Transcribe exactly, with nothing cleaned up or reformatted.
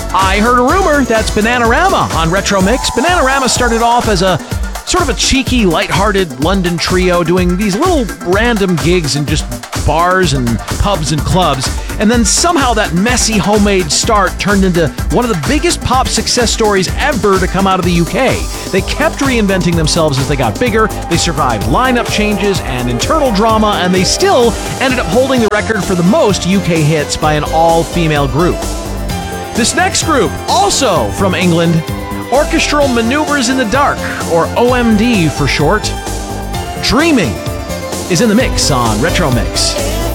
I Heard a Rumor, that's Bananarama on Retro Mix. Bananarama started off as a sort of a cheeky, lighthearted London trio doing these little random gigs in just bars and pubs and clubs. And then somehow that messy homemade start turned into one of the biggest pop success stories ever to come out of the U K. They kept reinventing themselves as they got bigger. They survived lineup changes and internal drama, and they still ended up holding the record for the most U K hits by an all-female group. This next group, also from England, Orchestral Maneuvers in the Dark, or O M D for short. Dreaming is in the mix on Retro Mix.